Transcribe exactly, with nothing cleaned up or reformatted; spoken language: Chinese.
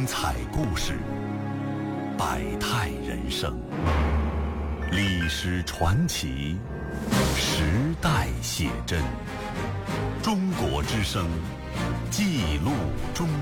彩故事，百态人生，历史传奇，时代写真。中国之声，记录中